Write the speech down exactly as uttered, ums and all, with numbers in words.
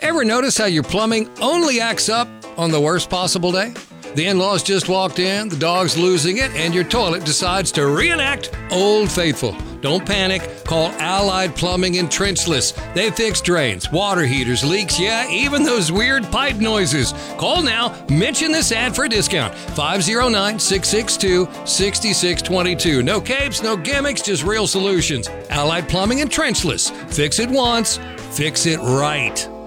Ever notice how your plumbing only acts up on the worst possible day? The in-laws just walked in, the dog's losing it, and your toilet decides to reenact Old Faithful. Don't panic. Call Allied Plumbing and Trenchless. They fix drains, water heaters, leaks, yeah, even those weird pipe noises. Call now. Mention this ad for a discount. five oh nine, six six two, six six two two. No capes, no gimmicks, just real solutions. Allied Plumbing and Trenchless. Fix it once. Fix it right.